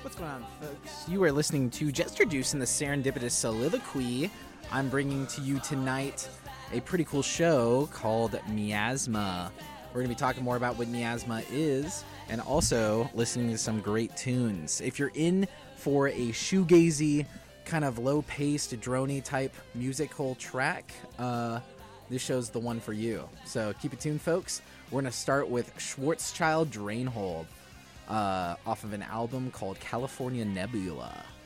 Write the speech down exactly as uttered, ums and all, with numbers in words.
What's going on, folks? You are listening to Jester Juice in the Serendipitous Soliloquy. I'm bringing to you tonight a pretty cool show called Miasma. We're going to be talking more about what Miasma is and also listening to some great tunes. If you're in for a shoegazy, kind of low-paced, droney type musical track, uh, this show's the one for you. So keep it tuned, folks. We're going to start with Schwarzschild Drainhold, uh, off of an album called California Nebula.